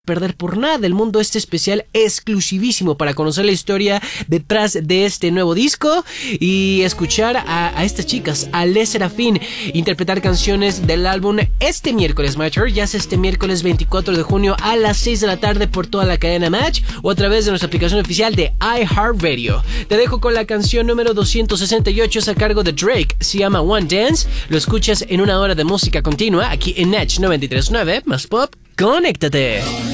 perder por nada el mundo este especial exclusivísimo para conocer la historia detrás de este nuevo disco y escuchar a estas chicas, a Les Serafin, interpretar canciones del álbum este miércoles. Mature ya es este miércoles 24 de junio a las 6 de la tarde por toda la cadena Match o a través de nuestra aplicación oficial de iHeartRadio. Te dejo con la canción número 268, es a cargo de Drake, se llama One Dance. Lo escuchas en una hora de música continua aquí en Match 93.9 más pop. ¡Conéctate!